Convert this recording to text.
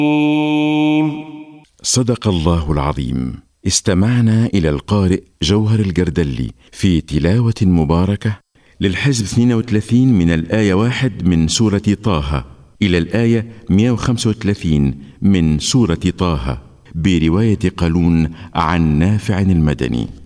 صدق الله العظيم. استمعنا إلى القارئ جوهر الجردلي في تلاوة مباركة للحزب 32 من الآية 1 من سورة طه إلى الآية 135 من سورة طه برواية قالون عن نافع المدني.